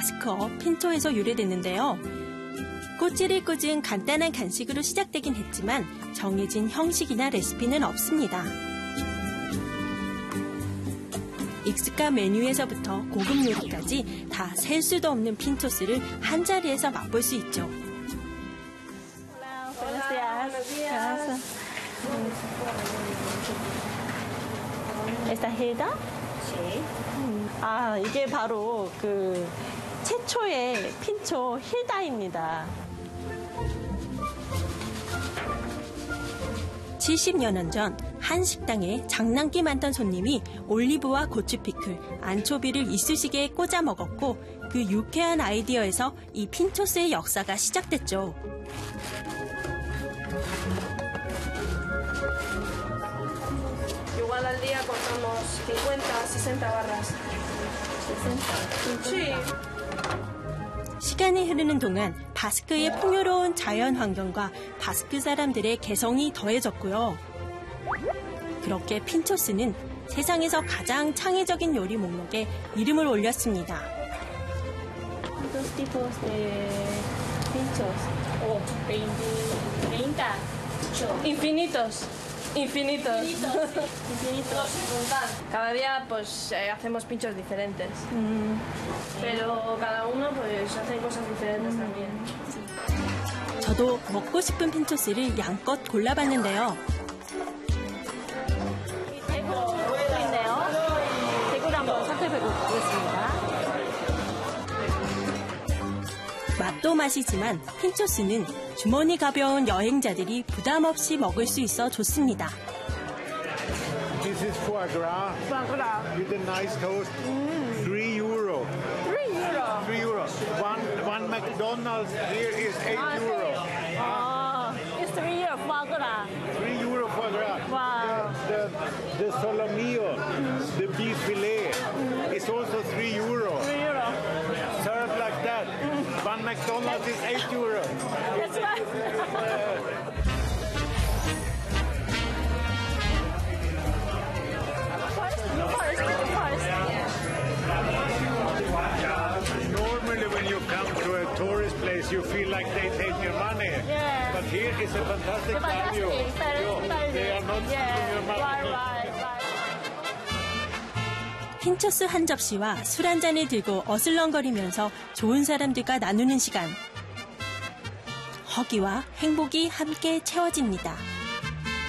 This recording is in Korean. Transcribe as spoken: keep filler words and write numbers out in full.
바스크어 핀초에서 유래됐는데요. 꼬치를 꽂은 간단한 간식으로 시작되긴 했지만 정해진 형식이나 레시피는 없습니다. 익숙한 메뉴에서부터 고급 요리까지 다 셀 수도 없는 핀초스를 한자리에서 맛볼 수 있죠. ¿Esta es Hilda? Sí. 아, 이게 바로 그 최초의 핀초 힐다입니다. 칠십 년 전 한 식당에 장난기 많던 손님이 올리브와 고추 피클, 안초비를 이쑤시개에 꽂아 먹었고 그 유쾌한 아이디어에서 이 핀초스의 역사가 시작됐죠. Igual al día cortamos cincuenta, sesenta barras. Sí. 시간이 흐르는 동안 바스크의 풍요로운 자연 환경과 바스크 사람들의 개성이 더해졌고요. 그렇게 핀초스는 세상에서 가장 창의적인 요리 목록에 이름을 올렸습니다. ¿Cuántos tipos de pinchos? Oh, veinte. Infinitos. Infinitos. Infinitos. Cada día pues eh, hacemos pinchos diferentes. 음, Pero cada uno pues hace cosas diferentes también. 저도 먹고 싶은 핀초스를 양껏 골라봤는데요. 대구도 있네요. 대구를 한번 살펴보겠습니다. 맛도 맛이지만 핀초스는 주머니 가벼운 여행자들이 부담 없이 먹을 수 있어 좋습니다. This is foie gras Foie gras. with a nice toast. Three euro. three euro. Three euro. One one McDonald's here is eight euro. 아, it's three year foie gras. Three euro foie gras. Wow. The the solomillo, the beef fillet, is also three euro. three euro. Served like that. One McDonald's is eight euro. That's right. Normally, when you come to a tourist place, you feel like they take your money. Yeah. But here is a fantastic value. Fantastic. They are not stealing your money. Right, right, right. 핀초스 한 접시와 술 한 잔을 들고 어슬렁거리면서 좋은 사람들과 나누는 시간. 허기와 행복이 함께 채워집니다.